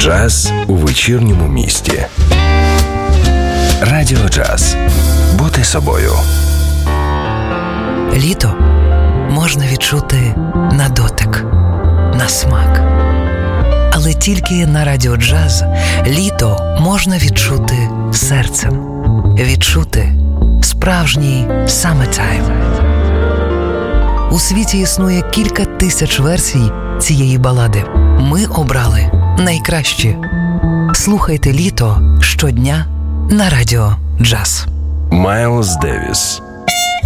Джаз у вечірньому місті. Радіо Джаз. Бути собою. Літо можна відчути на дотик, на смак. Але тільки на Радіо Джаз літо можна відчути серцем. Відчути справжній summertime. У світі існує кілька тисяч версій цієї балади. Ми обрали найкращі. Слухайте літо щодня на Радіо Джаз. Майлз Девіс.